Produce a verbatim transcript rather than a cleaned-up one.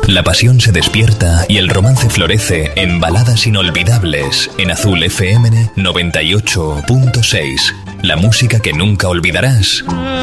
La pasión se despierta y el romance florece en baladas inolvidables en Azul F M noventa y ocho punto seis. La música que nunca olvidarás.